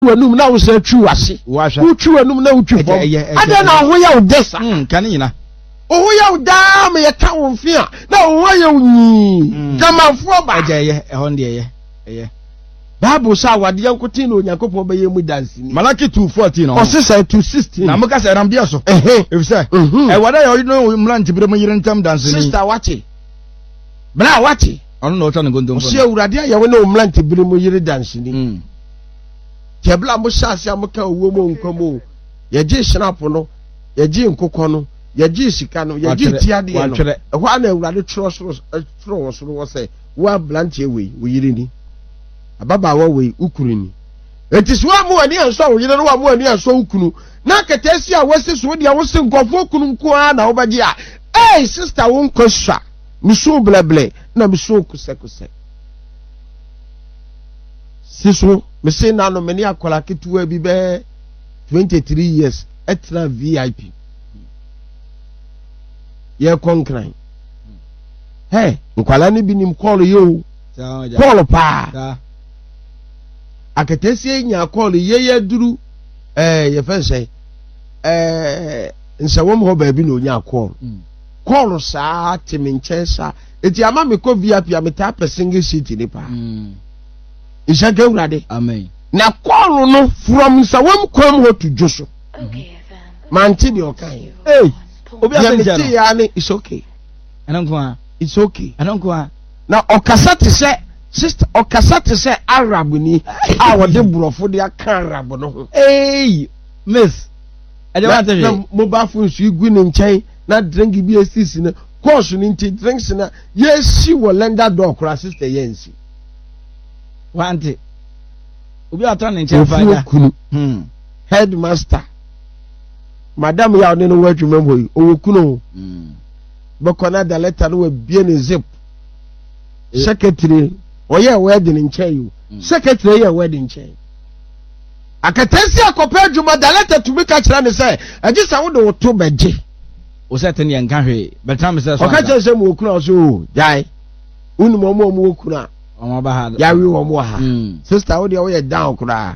wanum na wo se twi wase wo twi wanum na wo twi fom ada na ho ya wo desa kan nyina ho ya wo da me ye ka wo mfi a na ho ya wo nyi jamafo ba agye ho nde ye Bible sa wade yankotin na Onyankopon be yemu dance ni Malaki 2:14 no osisa 2:16 na muka say namde so efise wada ya no mlanti bere mo yire ntam dance ni sister wache bra wache ono no ocha no gondom o se awurade ya we no mlanti bere mo yire dance ni kebla mo shase amuka owo mo nkomo ye gi snap no ye gi nkokọ no ye gi sika no ye gi tiade no ehwa na awurade tro so wo say wa blanti we yire ni ababa wa we ukuru ni enti so amu ani anso wo yire no amu ani anso ukunu na ketesi a wose so dia wose nkofo okunu nko a na obaje a sister won kwasha miso bleble na miso kusekuse siso me say na no meni akola ketuwa bi be 23 years etra VIP ye konkran nkwala ni binim call yo call pa akatesi nya call ye duru ye fense nsawom ho ba bi no nya call sa timinchesa eti ama me ko VIP ameta single seat ni pa Ishaka urade amen na call no from nsawom kwam ho to Joshua manti di okan obi asenja ya ni it's okay ananko it's okay ananko na okasa te se sister okasa te se Arab ni a wode burofo de aka Arab no ho miss ade wante na mobile phone su igu ni nchen na drink bi asisi na course ni nti drinks na yesi wo lender door kura sister yensi wante obi atan nchen faga headmaster madam ya one no wadwuma boy owokunu bokona da letter no wabie ne zip secretary oye wedding nchen you secretary ya wedding nchen akatesi akopa adwuma da letter to me ka kira ne say agisa wo de woto beje o sete ne nka hwe betam se so ka kira se mo okunu so jai unu mo okunu omo ba ha ya wi wo mo ha sister wo de wo ye down kura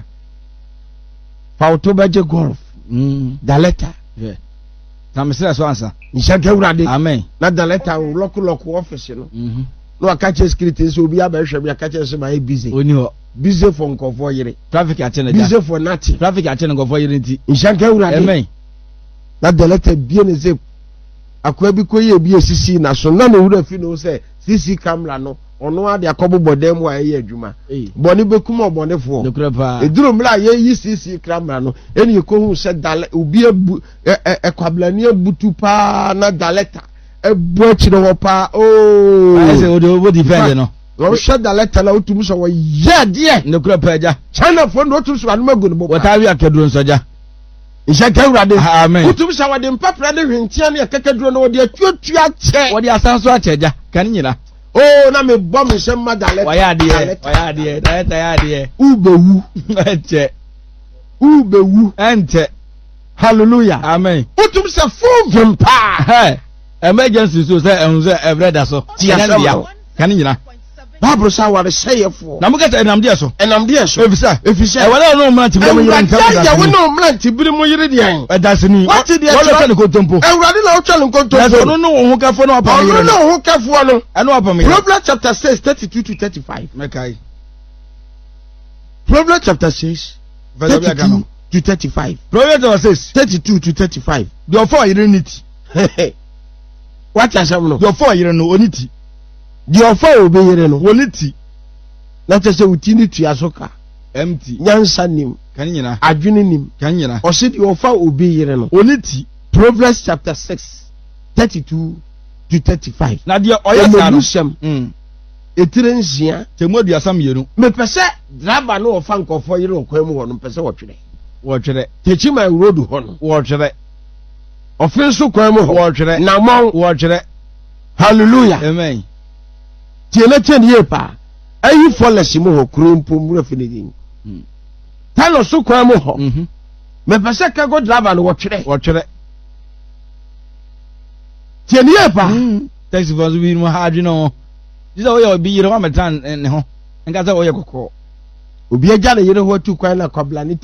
fa woto beje golf da letter tam se so ansa Ishaka urade amen na da letter lock office no no akache security so obi abehwe bi akache se my busy oni ho busy for nkofo yire traffic atene busy for nothing traffic atene nkofo yire nti Ishaka urade amen na da letter bie ne zip akwa bi koye bi esisi na so na wura fi no se CC camera no ono ade akobo bodem wa ye adwuma boni bekum obonefo eduro mla ye yi CC camera no eni ko hu se dale obi ekwablani abutu pa na daleta ebu akire ho pa I say o defend no o she daleta na otum so wo ye de ne kura pa ja China fo no otum so anu magu no bo wata wi akeduro nsoja Ishaka urade amen otum so wo de mpapra de hwentia na yakakaduro no wo de atuatua che wo de asanso acheja kan nyina na me bom se madaleta waya ade daleta ya ade ubewu ente hallelujah amen otum se full vimpa emergency so say enzo evreda so kan nyina Bible sa ware sayefo na muka ta enamde so efisa e wala no mlanti bi mo yire ntam ya we no mlanti bi mo yire de edasini wala ka ne kontompo ewrade na o twale kontompo na no no ho kafo no apam yire no ho kafo no eno apam yire Proverbs chapter 6 32 to 35 mekai Proverbs chapter 6 verse 32 to 35 Proverbs 6 32 to 35 the offer yire niti what asam no the offer yire no oniti the offer obeyere no oniti na tese utini tuasoka empty nyansa nim kan nyina adwene nim kan nyina o se the offer obeyere no oniti Proverbs chapter 6 32 to 35 na de oyasa no etirensia temodi asam yenu me pese driver no ofa nkofo yire okwam ho no pese wotwere techima road ho no wotwere ofenso kwam ho wotwere na mon wotwere hallelujah amen tiele chen yepa ayi folesi mo ho krompo mura finidin talo so kwam ho me pese ka go driver no wotwere tiele yepa taxi for we mo ha adwino This is why you be your metan ne ho. Nka say oye kokko. obi agya ne yere ho atu kwan na kwabla ne